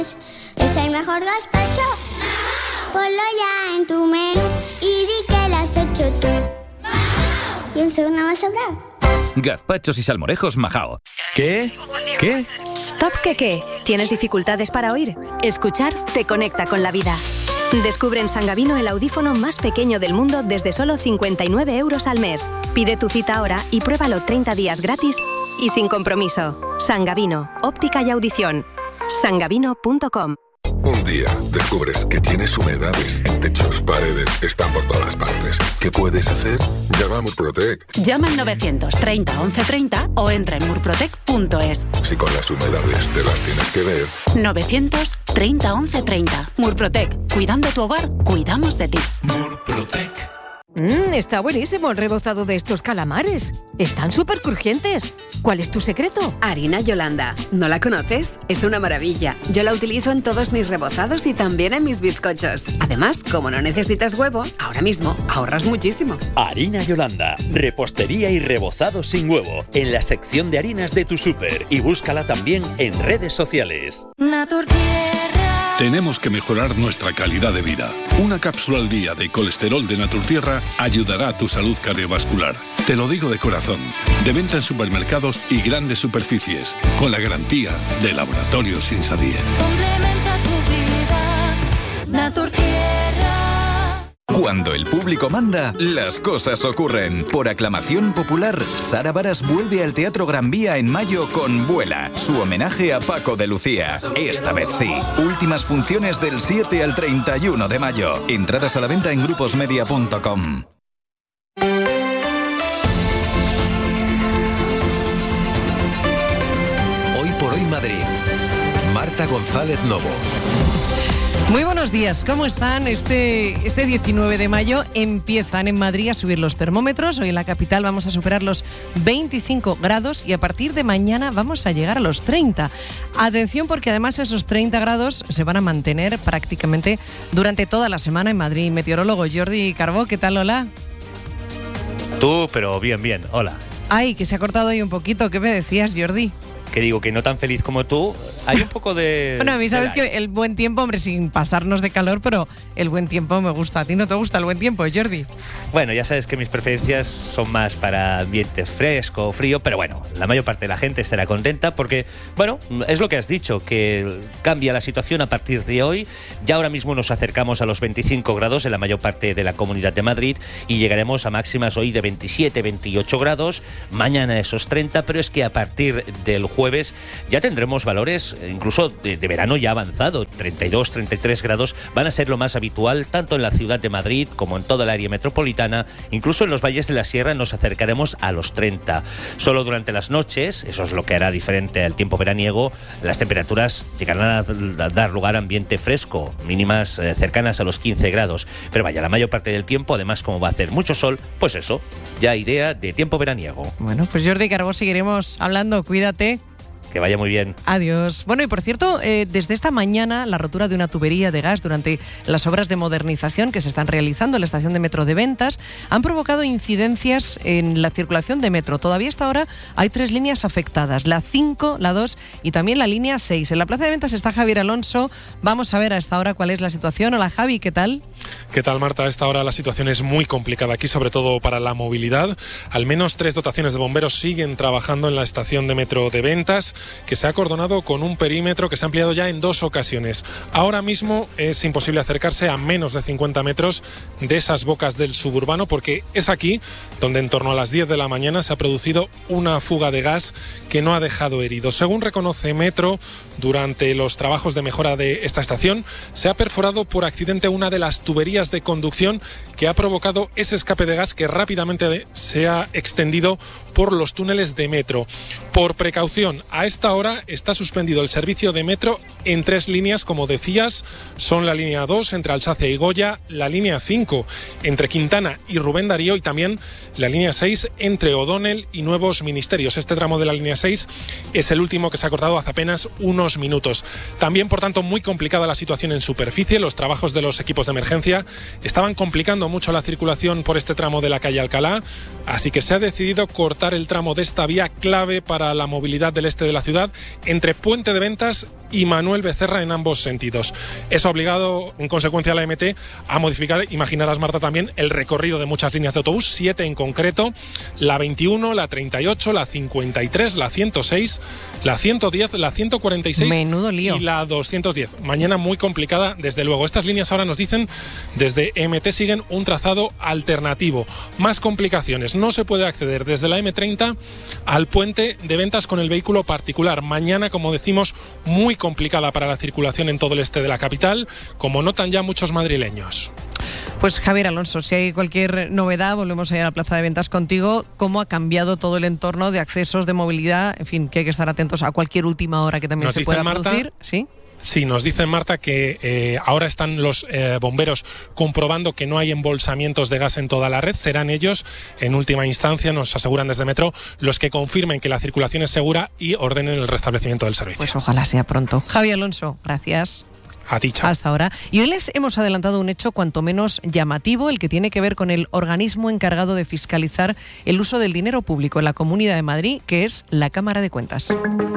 Es el mejor gazpacho. Ponlo ya en tu menú y di que lo has hecho tú. Y un segundo más sobrado. Gazpachos y salmorejos Majao. ¿Qué? ¿Qué? Stop, ¿qué? ¿Tienes dificultades para oír? Escuchar te conecta con la vida. Descubre en Sangavino el audífono más pequeño del mundo desde solo 59 € al mes. Pide tu cita ahora y pruébalo 30 días gratis y sin compromiso. Sangavino, óptica y audición. Sangavino.com. Un día descubres que tienes humedades en techos, paredes, están por todas partes. ¿Qué puedes hacer? Llama a Murprotec. Llama al 930 1130 o entra en murprotec.es. Si con las humedades te las tienes que ver. 930 1130. Murprotec. Cuidando tu hogar, cuidamos de ti. Murprotec. Está buenísimo el rebozado de estos calamares. Están súper crujientes. ¿Cuál es tu secreto? Harina Yolanda. ¿No la conoces? Es una maravilla. Yo la utilizo en todos mis rebozados y también en mis bizcochos. Además, como no necesitas huevo, ahora mismo ahorras muchísimo. Harina Yolanda. Repostería y rebozado sin huevo. En la sección de harinas de tu súper. Y búscala también en redes sociales. Naturtierra. Tenemos que mejorar nuestra calidad de vida. Una cápsula al día de colesterol de Naturtierra ayudará a tu salud cardiovascular. Te lo digo de corazón. De venta en supermercados y grandes superficies. Con la garantía de Laboratorios Insadier. Complementa tu vida. Naturtierra. Cuando el público manda, las cosas ocurren. Por aclamación popular, Sara Varas vuelve al Teatro Gran Vía en mayo con Vuela, su homenaje a Paco de Lucía. Esta vez sí. Últimas funciones del 7 al 31 de mayo. Entradas a la venta en gruposmedia.com. Hoy por hoy Madrid. Marta González Novo. Muy buenos días, ¿cómo están? Este 19 de mayo empiezan en Madrid a subir los termómetros. Hoy en la capital vamos a superar los 25 grados y a partir de mañana vamos a llegar a los 30. Atención porque además esos 30 grados se van a mantener prácticamente durante toda la semana en Madrid. Meteorólogo Jordi Carbó, ¿qué tal? Hola. Tú, pero bien, hola. Ay, que se ha cortado ahí un poquito. ¿Qué me decías, Jordi? Que digo que no tan feliz como tú, hay un poco de... Bueno, a mí sabes que el buen tiempo, hombre, sin pasarnos de calor, pero el buen tiempo me gusta. ¿A ti no te gusta el buen tiempo, Jordi? Bueno, ya sabes que mis preferencias son más para ambiente fresco o frío, pero bueno, la mayor parte de la gente estará contenta porque, bueno, es lo que has dicho, que cambia la situación a partir de hoy. Ya ahora mismo nos acercamos a los 25 grados en la mayor parte de la Comunidad de Madrid y llegaremos a máximas hoy de 27, 28 grados, mañana esos 30, pero es que a partir del jueves ya tendremos valores incluso de verano ya avanzado. 32, 33 grados van a ser lo más habitual tanto en la ciudad de Madrid como en toda el área metropolitana. Incluso en los valles de la sierra nos acercaremos a los 30. Solo durante las noches, eso es lo que hará diferente al tiempo veraniego, las temperaturas llegarán a dar lugar a ambiente fresco, mínimas cercanas a los 15 grados. Pero vaya, la mayor parte del tiempo, además como va a hacer mucho sol, pues eso, ya idea de tiempo veraniego. Bueno, pues Jordi Carbó, seguiremos hablando, cuídate. Que vaya muy bien. Adiós. Bueno, y por cierto, desde esta mañana, la rotura de una tubería de gas durante las obras de modernización que se están realizando en la estación de metro de Ventas han provocado incidencias en la circulación de metro. Todavía hasta ahora hay 3 líneas afectadas, la 5, la 2 y también la línea 6. En la plaza de Ventas está Javier Alonso. Vamos a ver a esta hora cuál es la situación. Hola, Javi, ¿qué tal? ¿Qué tal, Marta? A esta hora la situación es muy complicada aquí, sobre todo para la movilidad. Al menos 3 dotaciones de bomberos siguen trabajando en la estación de metro de Ventas, que se ha acordonado con un perímetro que se ha ampliado ya en 2 ocasiones. Ahora mismo es imposible acercarse a menos de 50 metros de esas bocas del suburbano, porque es aquí donde en torno a las 10 de la mañana se ha producido una fuga de gas que no ha dejado heridos. Según reconoce Metro, durante los trabajos de mejora de esta estación se ha perforado por accidente una de las tuberías de conducción que ha provocado ese escape de gas que rápidamente se ha extendido por los túneles de Metro. Por precaución, a esta hora está suspendido el servicio de Metro en 3 líneas, como decías, son la línea 2 entre Alsacia y Goya, la línea 5 entre Quintana y Rubén Darío y también la línea 6 entre O'Donnell y Nuevos Ministerios. Este tramo de la línea 6 es el último que se ha cortado hace apenas unos minutos. También, por tanto, muy complicada la situación en superficie. Los trabajos de los equipos de emergencia estaban complicando mucho la circulación por este tramo de la calle Alcalá, así que se ha decidido cortar el tramo de esta vía clave para la movilidad del este de la ciudad entre Puente de Ventas y Manuel Becerra en ambos sentidos. Eso ha obligado, en consecuencia, a la MT a modificar, imaginarás, Marta, también el recorrido de muchas líneas de autobús, 7 en concreto, la 21, la 38, la 53, la 106, la 110, la 146 Menudo lío. y la 210. Mañana muy complicada, desde luego. Estas líneas ahora nos dicen, desde MT siguen un trazado alternativo. Más complicaciones. No se puede acceder desde la M30 al puente de ventas con el vehículo particular. Mañana, como decimos, muy complicada para la circulación en todo el este de la capital, como notan ya muchos madrileños. Pues Javier Alonso, si hay cualquier novedad, volvemos a ir a la plaza de ventas contigo. ¿Cómo ha cambiado todo el entorno de accesos, de movilidad? En fin, que hay que estar atentos a cualquier última hora que también Nos se pueda Marta, producir. ¿Sí? Sí, nos dice Marta que ahora están los bomberos comprobando que no hay embolsamientos de gas en toda la red. Serán ellos, en última instancia, nos aseguran desde Metro, los que confirmen que la circulación es segura y ordenen el restablecimiento del servicio. Pues ojalá sea pronto. Javier Alonso, gracias. A ti, chao. Hasta ahora. Y hoy les hemos adelantado un hecho cuanto menos llamativo, el que tiene que ver con el organismo encargado de fiscalizar el uso del dinero público en la Comunidad de Madrid, que es la Cámara de Cuentas.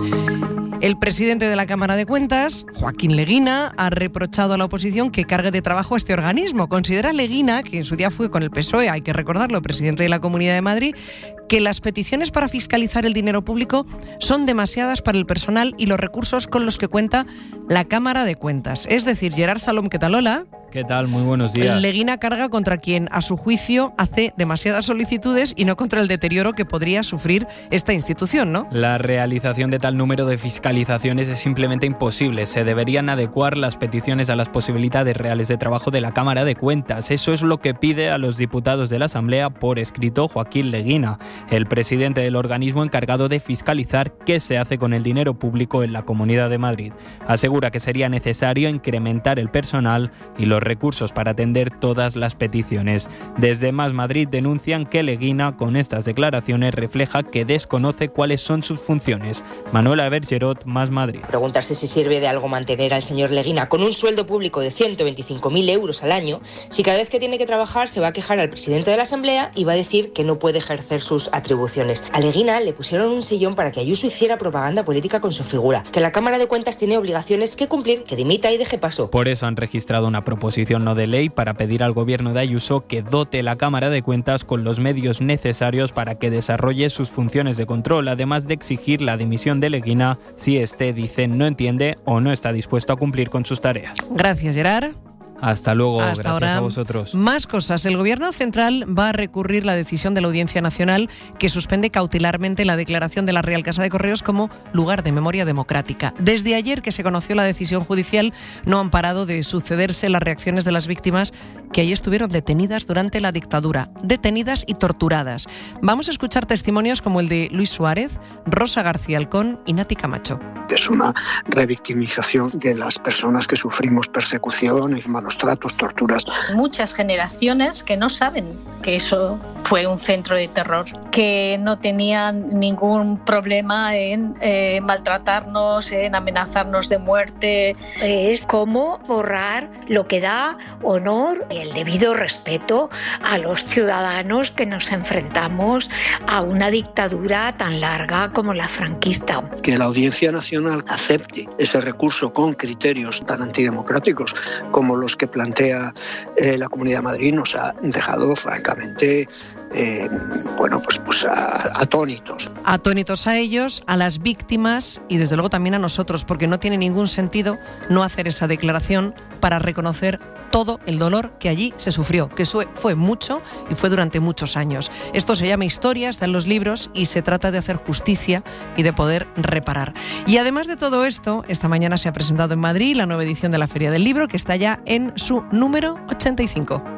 El presidente de la Cámara de Cuentas, Joaquín Leguina, ha reprochado a la oposición que cargue de trabajo a este organismo. Considera Leguina, que en su día fue con el PSOE, hay que recordarlo, presidente de la Comunidad de Madrid, que las peticiones para fiscalizar el dinero público son demasiadas para el personal y los recursos con los que cuenta la Cámara de Cuentas. Es decir, Gerard Salom, ¿qué tal? Hola. ¿Qué tal? Muy buenos días. Leguina carga contra quien, a su juicio, hace demasiadas solicitudes y no contra el deterioro que podría sufrir esta institución, ¿no? La realización de tal número de fiscalizaciones es simplemente imposible. Se deberían adecuar las peticiones a las posibilidades reales de trabajo de la Cámara de Cuentas. Eso es lo que pide a los diputados de la Asamblea por escrito Joaquín Leguina, el presidente del organismo encargado de fiscalizar qué se hace con el dinero público en la Comunidad de Madrid. Asegura que sería necesario incrementar el personal y los recursos para atender todas las peticiones. Desde Más Madrid denuncian que Leguina, con estas declaraciones, refleja que desconoce cuáles son sus funciones. Manuela Bergerot, Más Madrid. Preguntarse si sirve de algo mantener al señor Leguina con un sueldo público de 125.000 euros al año, si cada vez que tiene que trabajar se va a quejar al presidente de la Asamblea y va a decir que no puede ejercer sus atribuciones. A Leguina le pusieron un sillón para que Ayuso hiciera propaganda política con su figura, que la Cámara de Cuentas tiene obligaciones que cumplir, que dimita y deje paso. Por eso han registrado una proposición no de ley para pedir al gobierno de Ayuso que dote la Cámara de Cuentas con los medios necesarios para que desarrolle sus funciones de control, además de exigir la dimisión de Leguina si éste, dice, no entiende o no está dispuesto a cumplir con sus tareas. Gracias, Gerard. Hasta luego, Hasta gracias ahora. a vosotros. Más cosas. El Gobierno Central va a recurrir la decisión de la Audiencia Nacional que suspende cautelarmente la declaración de la Real Casa de Correos como lugar de memoria democrática. Desde ayer que se conoció la decisión judicial, no han parado de sucederse las reacciones de las víctimas que allí estuvieron detenidas durante la dictadura, detenidas y torturadas. Vamos a escuchar testimonios como el de Luis Suárez, Rosa García Alcón y Nati Camacho. Es una revictimización de las personas que sufrimos persecuciones, malos tratos, torturas. Muchas generaciones que no saben que eso fue un centro de terror, que no tenían ningún problema en maltratarnos, en amenazarnos de muerte. Es como borrar lo que da honor y el debido respeto a los ciudadanos que nos enfrentamos a una dictadura tan larga como la franquista. Que la Audiencia Nacional acepte ese recurso con criterios tan antidemocráticos como los que plantea la Comunidad de Madrid nos ha dejado francamente atónitos. Atónitos a ellos, a las víctimas y desde luego también a nosotros, porque no tiene ningún sentido no hacer esa declaración para reconocer todo el dolor que allí se sufrió, que fue mucho y fue durante muchos años. Esto se llama historia, está en los libros y se trata de hacer justicia y de poder reparar. Y además de todo esto, esta mañana se ha presentado en Madrid la nueva edición de la Feria del Libro, que está ya en su número 85.